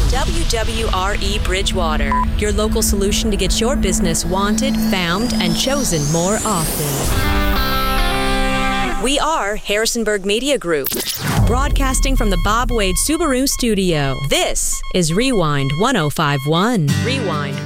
WWRE Bridgewater, your local solution to get your business wanted, found, and chosen more often. We are Harrisonburg Media Group, broadcasting from the Bob Wade Subaru studio. This is Rewind 1051. Rewind